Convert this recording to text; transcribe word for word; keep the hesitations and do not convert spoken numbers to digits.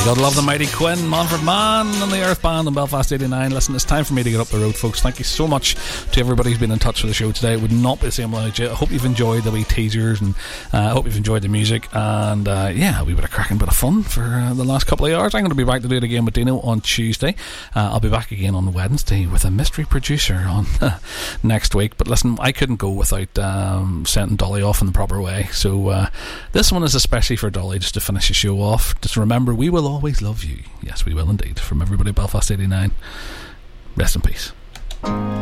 Gotta love the mighty Quinn, Manfred Mann and the Earth Band in Belfast eighty-nine. Listen, it's time for me to get up the road, folks. Thank you so much to everybody who's been in touch with the show today. It would not be the same without you. I hope you've enjoyed the wee teasers, and uh, I hope you've enjoyed the music, and uh, yeah, a wee bit of cracking bit of fun for uh, the last couple of hours. I'm going to be back to do it again with Dino on Tuesday. uh, I'll be back again on Wednesday with a mystery producer on uh, next week. But listen, I couldn't go without um, sending Dolly off in the proper way, so uh, this one is especially for Dolly, just to finish the show off. Just remember, we will always love you. Yes, we will indeed. From everybody at Belfast eighty-nine, rest in peace.